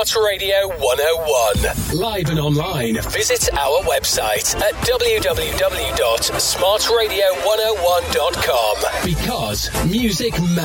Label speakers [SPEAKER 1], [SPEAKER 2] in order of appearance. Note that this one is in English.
[SPEAKER 1] Smart Radio 101. Live and online, visit our website at www.smartradio101.com. Because music matters.